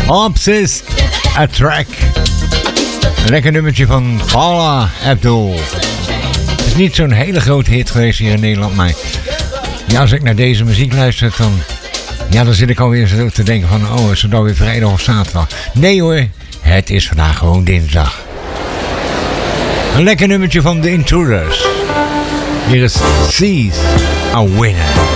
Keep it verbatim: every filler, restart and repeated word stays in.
Obsessed, a track. Een lekker nummertje van Paula Abdul. Het is niet zo'n hele grote hit geweest hier in Nederland, maar ja, als ik naar deze muziek luister, dan, ja, dan zit ik alweer zo te denken van, oh, is het alweer vrijdag of zaterdag? Nee hoor, het is vandaag gewoon dinsdag. Een lekker nummertje van The Intruders. Hier is Seize a Winner.